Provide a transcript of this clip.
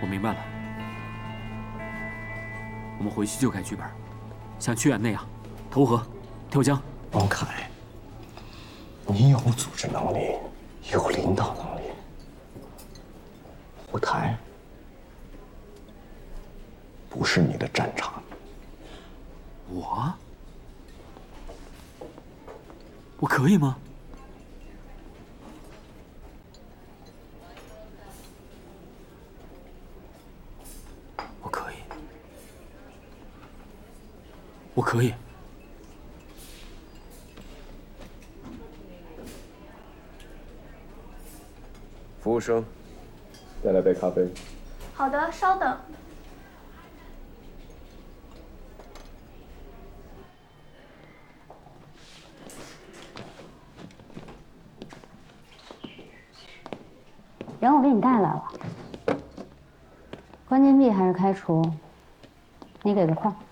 我明白了，我们回去就改剧本，像曲演那样，投河、跳江。 王凯，你有组织能力，有领导能力，舞台不是你的战场。 我可以吗？我可以，我可以。 服务生，再来杯咖啡。 好的，稍等。 人我给你带来了，关禁闭还是开除？你给个空。